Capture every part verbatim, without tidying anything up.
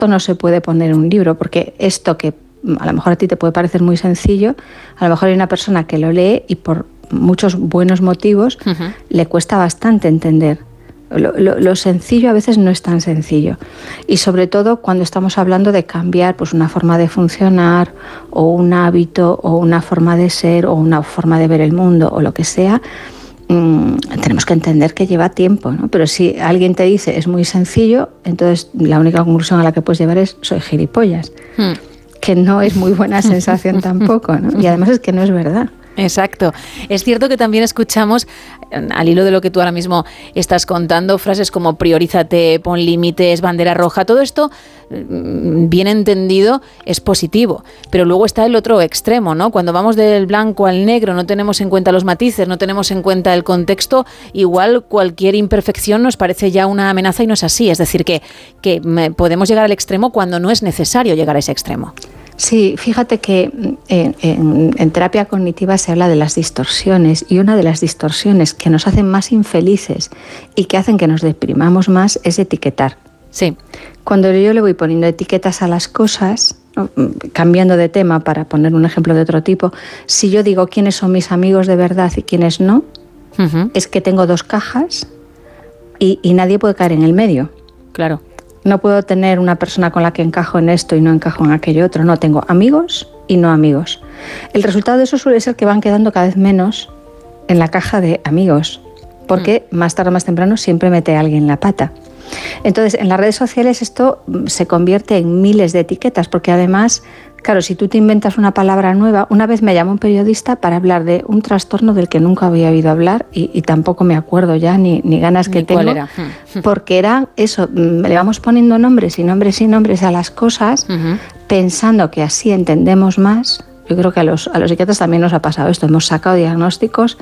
no se puede poner en un libro, porque esto que a lo mejor a ti te puede parecer muy sencillo, a lo mejor hay una persona que lo lee y por muchos buenos motivos uh-huh. le cuesta bastante entender. Lo, lo, lo sencillo a veces no es tan sencillo, y sobre todo cuando estamos hablando de cambiar pues una forma de funcionar o un hábito o una forma de ser o una forma de ver el mundo o lo que sea, mmm, tenemos que entender que lleva tiempo, ¿no? Pero si alguien te dice es muy sencillo, entonces la única conclusión a la que puedes llevar es soy gilipollas. Hmm. Que no es muy buena sensación tampoco, ¿no? Y además es que no es verdad. Exacto. Es cierto que también escuchamos, al hilo de lo que tú ahora mismo estás contando, frases como priorízate, pon límites, bandera roja, todo esto, bien entendido, es positivo. Pero luego está el otro extremo, ¿no? Cuando vamos del blanco al negro, no tenemos en cuenta los matices, no tenemos en cuenta el contexto, igual cualquier imperfección nos parece ya una amenaza y no es así. Es decir, que, que podemos llegar al extremo cuando no es necesario llegar a ese extremo. Sí, fíjate que en, en, en terapia cognitiva se habla de las distorsiones, y una de las distorsiones que nos hacen más infelices y que hacen que nos deprimamos más es etiquetar. Sí. Cuando yo le voy poniendo etiquetas a las cosas, ¿no? Cambiando de tema para poner un ejemplo de otro tipo, si yo digo quiénes son mis amigos de verdad y quiénes no, uh-huh. es que tengo dos cajas y, y nadie puede caer en el medio. Claro. No puedo tener una persona con la que encajo en esto y no encajo en aquello otro. No, tengo amigos y no amigos. El resultado de eso suele ser que van quedando cada vez menos en la caja de amigos, porque mm. más tarde o más temprano siempre mete a alguien la pata. Entonces, en las redes sociales esto se convierte en miles de etiquetas, porque además, claro, si tú te inventas una palabra nueva, una vez me llamó un periodista para hablar de un trastorno del que nunca había oído hablar y, y tampoco me acuerdo ya ni, ni ganas que ni tengo. ¿Cuál era? Porque era eso, le vamos poniendo nombres y nombres y nombres a las cosas, uh-huh. pensando que así entendemos más. Yo creo que a los, a los psiquiatras también nos ha pasado esto, hemos sacado diagnósticos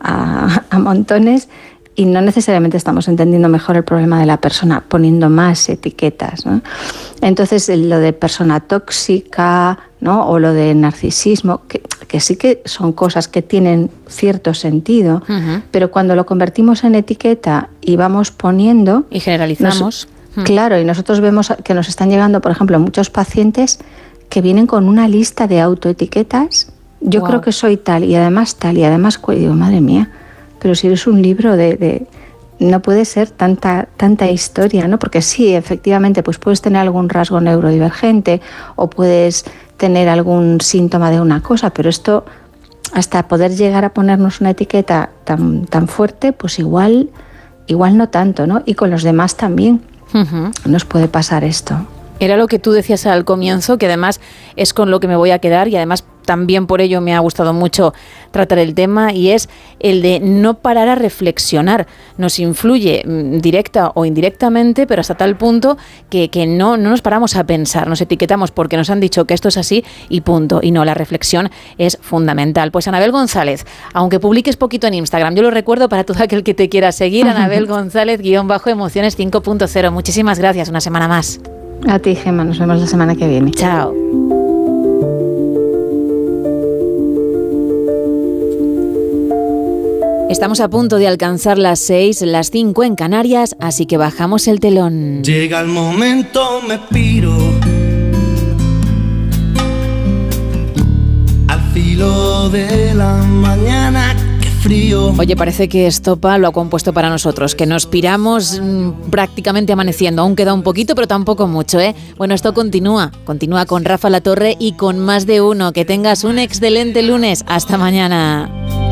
a, a montones y no necesariamente estamos entendiendo mejor el problema de la persona, poniendo más etiquetas, ¿no? Entonces, lo de persona tóxica, ¿no? O lo de narcisismo, que, que sí que son cosas que tienen cierto sentido, uh-huh. pero cuando lo convertimos en etiqueta y vamos poniendo... Y generalizamos. Nos, uh-huh. Claro, y nosotros vemos que nos están llegando, por ejemplo, muchos pacientes que vienen con una lista de autoetiquetas. Yo wow. creo que soy tal, y además tal, y además... Y digo, madre mía... Pero si eres un libro de, de... no puede ser tanta, tanta historia, ¿no? Porque sí, efectivamente, pues puedes tener algún rasgo neurodivergente o puedes tener algún síntoma de una cosa, pero esto, hasta poder llegar a ponernos una etiqueta tan, tan fuerte, pues igual, igual no tanto, ¿no? Y con los demás también uh-huh. nos puede pasar esto. Era lo que tú decías al comienzo, que además es con lo que me voy a quedar y además también por ello me ha gustado mucho tratar el tema, y es el de no parar a reflexionar. Nos influye directa o indirectamente, pero hasta tal punto que, que no, no nos paramos a pensar, nos etiquetamos porque nos han dicho que esto es así y punto. Y no, la reflexión es fundamental. Pues Anabel González, aunque publiques poquito en Instagram, yo lo recuerdo para todo aquel que te quiera seguir, Anabel González, guión bajo emociones cinco punto cero. Muchísimas gracias, una semana más. A ti, Gemma, nos vemos la semana que viene. Chao. Estamos a punto de alcanzar las seis, las cinco en Canarias, así que bajamos el telón. Llega el momento, me piro al filo de la mañana. Frío. Oye, parece que Estopa lo ha compuesto para nosotros, que nos piramos mmm, prácticamente amaneciendo. Aún queda un poquito, pero tampoco mucho, ¿eh? Bueno, esto continúa, continúa con Rafa La Torre y con Más de Uno. Que tengas un excelente lunes. Hasta mañana.